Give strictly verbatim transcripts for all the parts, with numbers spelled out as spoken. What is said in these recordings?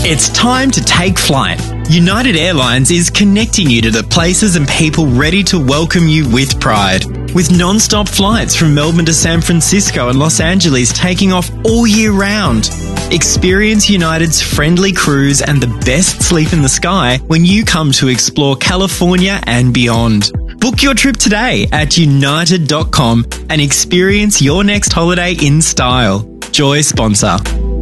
It's time to take flight. United Airlines is connecting you to the places and people ready to welcome you with pride. With non-stop flights from Melbourne to San Francisco and Los Angeles taking off all year round. Experience United's friendly crews and the best sleep in the sky when you come to explore California and beyond. Book your trip today at united dot com and experience your next holiday in style. Joy sponsor.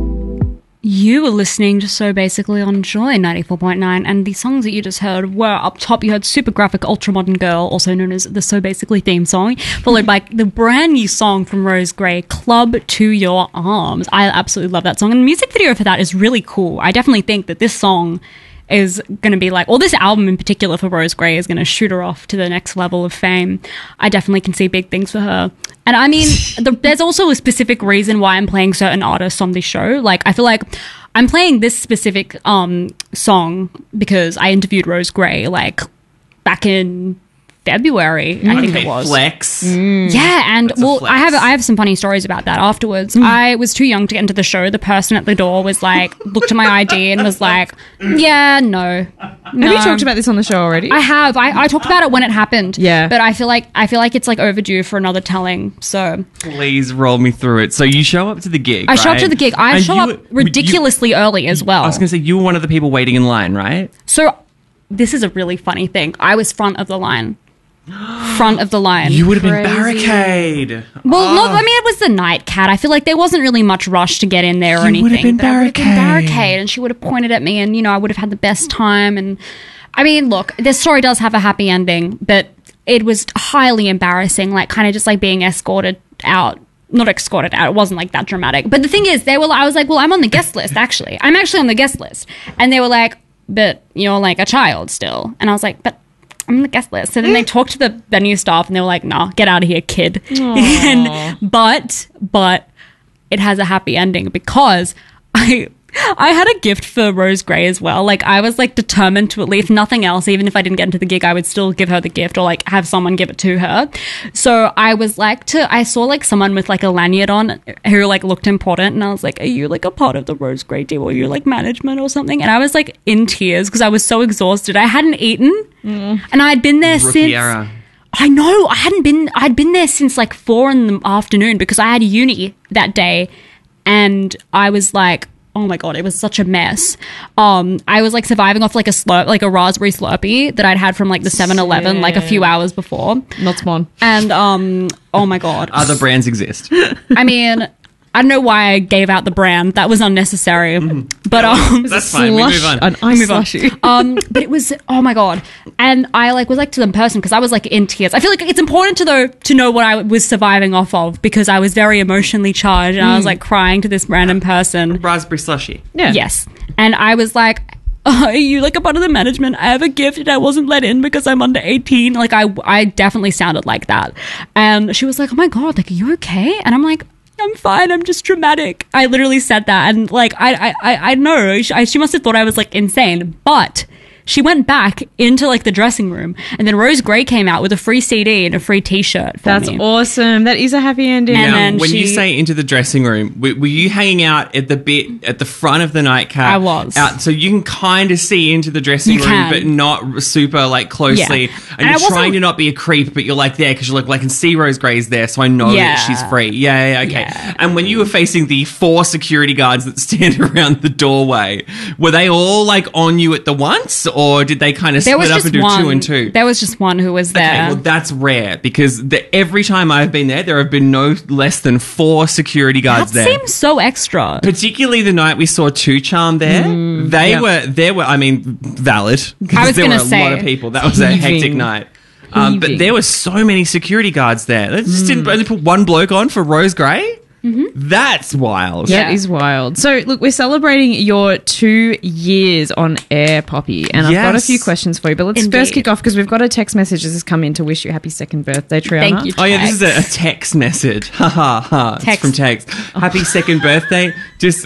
You were listening to So Basically on Joy ninety-four point nine, and the songs that you just heard were up top. You heard Super Graphic Ultra Modern Girl, also known as the So Basically theme song, followed by the brand new song from Rose Gray, Club to Your Arms. I absolutely love that song, and the music video for that is really cool. I definitely think that this song is going to be like, well, this album in particular for Rose Gray is going to shoot her off to the next level of fame. I definitely can see big things for her. And I mean, the, there's also a specific reason why I'm playing certain artists on this show. Like, I feel like I'm playing this specific um, song because I interviewed Rose Gray, like, back in February, I think okay, it was. Flex. Mm. Yeah, and That's a well, flex. I have I have some funny stories about that afterwards. Mm. I was too young to get into the show. The person at the door was like, looked at my I D and was like, "Yeah, no." no. Have you talked about this on the show already? I have. I, I talked about it when it happened. Yeah. but I feel like I feel like it's like overdue for another telling. So Please roll me through it. So you show up to the gig, I show up right? to the gig. I And show you- up you- ridiculously early as well. I was going to say, you were one of the people waiting in line, right? So this is a really funny thing. I was front of the line. Front of the line. You would have been Crazy. barricade. Well, no, I mean, it was the night cat. I feel like there wasn't really much rush to get in there or You anything. would have been but I would have been barricade. barricade, and she would have pointed at me, and, you know, I would have had the best time. And I mean, look, this story does have a happy ending, but it was highly embarrassing, like kind of just like being escorted out. Not escorted out. It wasn't like that dramatic. But the thing is, they were. I was like, well, I'm on the guest list, actually. I'm actually on the guest list. And they were like, but you're like a child still. And I was like, but I'm on the guest list. So then they talked to the venue staff and they were like, nah, get out of here, kid. and, but, but it has a happy ending because I, I had a gift for Rose Gray as well. Like, I was like determined to, at least, if nothing else, even if I didn't get into the gig, I would still give her the gift or like have someone give it to her. So I was like to, I saw like someone with like a lanyard on who like looked important, and I was like, are you like a part of the Rose Gray team, or you're like management or something? And I was like in tears because I was so exhausted. I hadn't eaten and I'd been there Rookie since. era. I know. I hadn't been, I'd been there since like four in the afternoon because I had uni that day, and I was like, oh my God, it was such a mess. Um, I was like surviving off like a slurp, like a raspberry Slurpee that I'd had from like the seven eleven like a few hours before. Not Spawn. And um, oh my God. Other brands exist. I mean, I don't know why I gave out the brand. That was unnecessary. But um, That's fine. We move on. An ice slushy. um, but it was, oh my God. And I like was like to them person because I was like in tears. I feel like it's important to though to know what I was surviving off of because I was very emotionally charged and I was like crying to this random person. Raspberry slushy. Yeah. Yes. And I was like, oh, are you like a part of the management? I have a gift and I wasn't let in because I'm under eighteen. Like I, I definitely sounded like that. And she was like, oh my God, like, are you okay? And I'm like, I'm fine. I'm just dramatic. I literally said that. And like, I, I, I, I know she, I, she must have thought I was like insane, but she went back into like the dressing room, and then Rose Gray came out with a free C D and a free T-shirt for That's me. awesome. That is a happy ending. And Now, then when you she- say into the dressing room, were, were you hanging out at the bit at the front of the nightcap? I was. Out, so you can kind of see into the dressing You room, can. but not super like closely. Yeah. And, And I you're wasn't- trying to not be a creep, but you're like there because you're like, well, I can see Rose Gray's there, so I know Yeah. that she's free. Yeah, yeah, okay. Yeah. And when you were facing the four security guards that stand around the doorway, were they all like on you at the once, or did they kind of There split was up just and do one. two and two? There was just one who was there. Okay, well, that's rare because the, every time I've been there, there have been no less than four security that guards there. seems so extra. Particularly the night we saw Two Charm there, they yeah. were there were I mean valid. 'cause Mm, I was there gonna were a say, lot of people. That was a heaving. hectic night. Um, but Heaving. there were so many security guards there. They just Mm. didn't only put one bloke on for Rose Gray. That's wild. That Yeah. is wild. So, look, we're celebrating your two years on air, Poppy, and I've got a Yes. few questions for you. But let's Indeed. first kick off because we've got a text message that has come in to wish you happy second birthday, Triana. Thank you. Oh yeah, this is a, a Text. text message. Ha ha ha. It's Text. from text. Happy second birthday. Just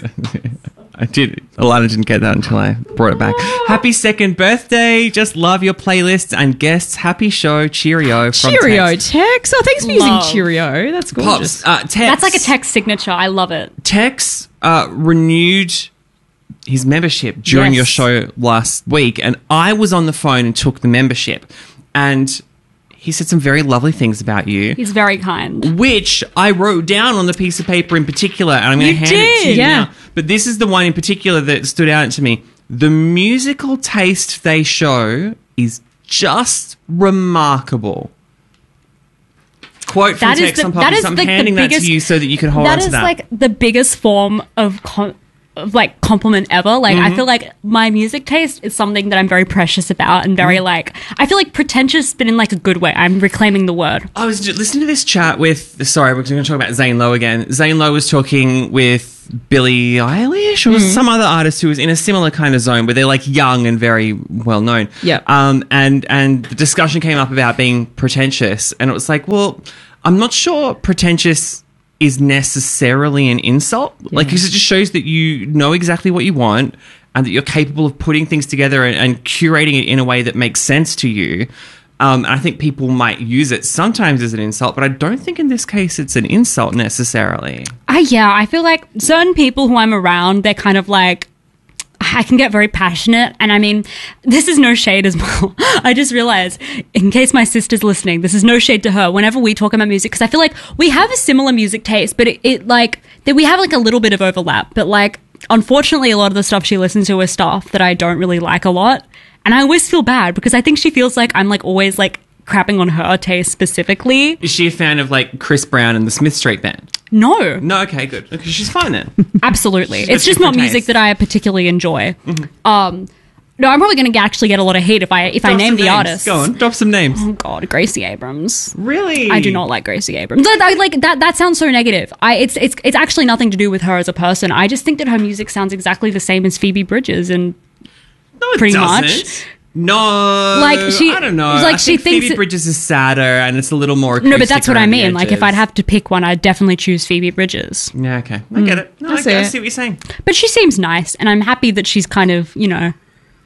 I did. Alana didn't get that until I brought it back. Happy second birthday. Just love your playlists and guests. Happy show. Cheerio. From Cheerio text. text. Oh, thanks for Love. using Cheerio. That's gorgeous. Pops. Uh, text. That's like a text signature. I love it. Tex uh, renewed his membership during Yes. your show last week, and I was on the phone and took the membership, and he said some very lovely things about you, He's very kind. which I wrote down on the piece of paper in particular, and I'm going to You hand it to you did? Yeah. now. But this is the one in particular that stood out to me. The musical taste they show is just remarkable. Quote from That is Tex the- on that Poppy, is so I'm like the handing that biggest- to you so that you can hold on That to is that. like the biggest form of com- of like compliment ever. Like Mm-hmm. I feel like my music taste is something that I'm very precious about and very Mm. like I feel like pretentious, but in like a good way. I'm reclaiming the word. I was just listening to this chat with, sorry, we're going to talk about Zane Lowe again. Zane Lowe was talking with Billie Eilish or some other artist who was in a similar kind of zone where they're like young and very well known. Yep. Um, and, and the discussion came up about being pretentious. And it was like, well, I'm not sure pretentious is necessarily an insult. Like, because it just shows that you know exactly what you want and that you're capable of putting things together and, and curating it in a way that makes sense to you. Um, and I think people might use it sometimes as an insult, but I don't think in this case it's an insult necessarily. I yeah, I feel like certain people who I'm around, they're kind of like I can get very passionate, and I mean, this is no shade as well. I just realized, in case my sister's listening, this is no shade to her. Whenever we talk about music, because I feel like we have a similar music taste, but it, it like that we have like a little bit of overlap. But like, unfortunately, a lot of the stuff she listens to is stuff that I don't really like a lot, and I always feel bad because I think she feels like I'm like always like crapping on her taste specifically. Is she a fan of like Chris Brown and the Smith Street Band? No, No, okay, good. Because she's fine then. absolutely. She's It's got just not different music taste. that I particularly enjoy. Um, no, I'm probably going to actually get a lot of hate if I if I Drop name some the names. artist. Go on, drop some names. Oh God, Gracie Abrams. Really? I do not like Gracie Abrams. I, I, like that. That sounds so negative. I it's it's it's actually nothing to do with her as a person. I just think that her music sounds exactly the same as Phoebe Bridges, and No, it pretty doesn't. much. No, Like, she- I don't know. like, I she think thinks Phoebe it- Bridges is sadder, and it's a little more. no, but that's acoustic what I around the mean. Like if edges. I'd have to pick one, I'd definitely choose Phoebe Bridges. Yeah, okay, I get it. No, I I, see get- I it. see what you're saying. But she seems nice, and I'm happy that she's kind of, you know.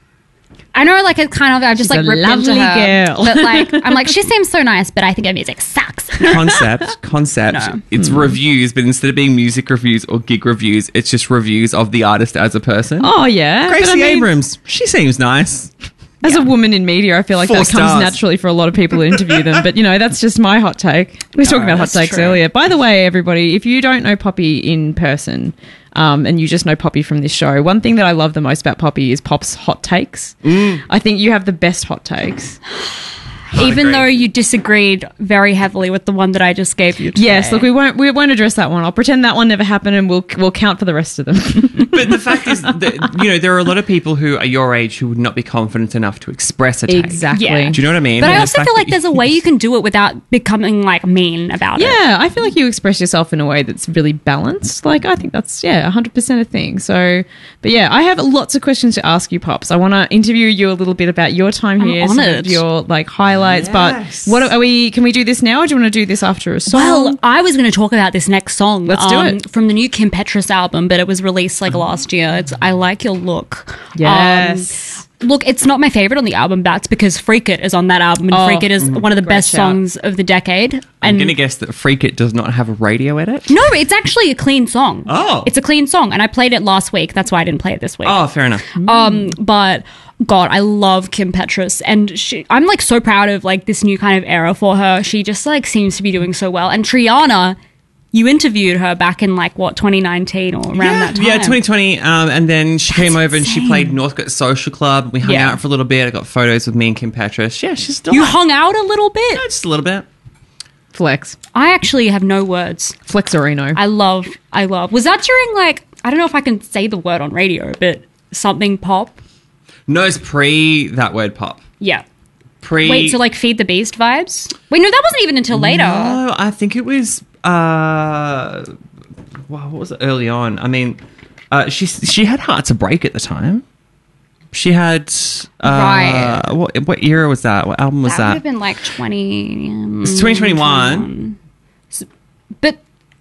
I know, like it's kind of I've just She's like a ripped into lovely her, girl. but like I'm like she seems so nice, but I think her music sucks. Concept, concept. No. It's reviews, but instead of being music reviews or gig reviews, it's just reviews of the artist as a person. Oh yeah, Gracie but I mean, Abrams, she seems nice. as a woman in media, I feel like Four that comes stars. naturally for a lot of people who interview them. But you know, that's just my hot take. We were talking about hot that's takes true. earlier. By the way, everybody, if you don't know Poppy in person, um, and you just know Poppy from this show, one thing that I love the most about Poppy is Pop's hot takes. Mm. I think you have the best hot takes. Even agree. though you disagreed very heavily with the one that I just gave you. Today. Yes, look, we won't we won't address that one. I'll pretend that one never happened, and we'll we'll count for the rest of them. But the fact is that, you know, there are a lot of people who are your age who would not be confident enough to express a take. Exactly. Yeah. Do you know what I mean? But And I the also fact feel that like there's a way you can do it without becoming like mean about it. Yeah, I feel like you express yourself in a way that's really balanced. Like, I think that's, yeah, one hundred percent a thing. So, but yeah, I have lots of questions to ask you, Pops. I want to interview you a little bit about your time I'm here, some of honoured. your, like, highlights. Yes. But what are we, can we do this now, or do you want to do this after a song? Well, I was going to talk about this next song. Let's do it. From the new Kim Petras album, but it was released like last year. It's I Like Your Look. Yes. Um, look, it's not my favorite on the album. That's because Freak It is on that album, and Oh, Freak It is one of the great best shout. songs of the decade. I'm And going to guess that Freak It does not have a radio edit. no, it's actually a clean song. Oh. It's a clean song, and I played it last week. That's why I didn't play it this week. Oh, fair enough. Um, but God, I love Kim Petras, and she, I'm like so proud of like this new kind of era for her. She just like seems to be doing so well. And Triana, you interviewed her back in like what twenty nineteen or around yeah, that time. yeah, twenty twenty. Um, and then she came over and she insane. played Northcote Social Club. We hung Yeah. out for a little bit. I got photos with me and Kim Petras. Yeah, she's still You hung out a little bit. just a little bit. Flex. I actually have no words. Flexorino. I love, I love. Was that during like I don't know if I can say the word on radio, but something pop? No, it's pre that word pop. Yeah. Pre. Wait, so like Feed the Beast vibes? Wait, no, that wasn't even until later. No, I think it was. Uh, wow, what was it early on? I mean, uh, she she had Heart to Break at the time. She had. Uh, Right. What what era was that? What album was that would that? have been like twenty. Um, It's twenty twenty-one. But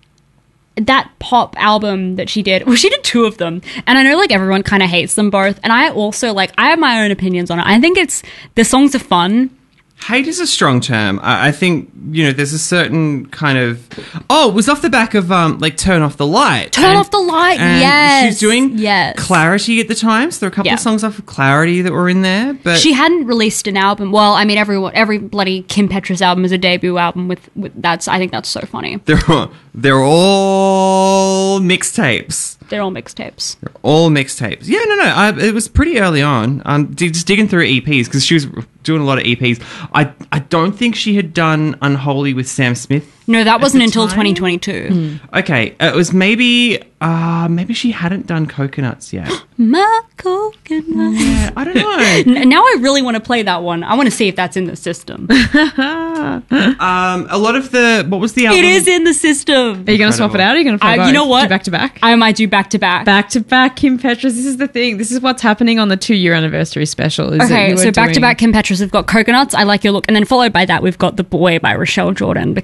that pop album that she did, well, she did two of them, and I know like everyone kind of hates them both, and I also like I have my own opinions on it. I think it's the songs are fun, Hate is a strong term. I, I think, you know, there's a certain kind of... Oh, it was off the back of, um, like, Turn Off the Light. Turn And- Off the Light, and yes. She was doing Yes. Clarity at the time. So there were a couple Yeah. of songs off of Clarity that were in there. But She hadn't released an album. Well, I mean, everyone, every bloody Kim Petras album is a debut album with, with that's, I think that's so funny. they're, they're all mixtapes. They're all mixtapes. All mixtapes. Yeah, no, no. I, it was pretty early on. Um, d- just digging through E Ps because she was doing a lot of E Ps. I I don't think she had done Unholy with Sam Smith. No, that wasn't the until time? twenty twenty-two. Okay, it was maybe uh maybe she hadn't done Coconuts yet. My coconut. Yeah, I don't know. N- Now I really want to play that one. I want to see if that's in the system. Um, a lot of the what was the album? It is in the system. Are you going to swap it out? Or are you going to play Uh, both? you know what? Do back to back? I might do back to back. Back to back, Kim Petras. This is the thing. This is what's happening on the two year anniversary special. Is that Okay, you so are back to doing- back Kim Petras, we've got Coconuts, I Like Your Look, and then followed by that we've got The Boy by Rochelle Jordan.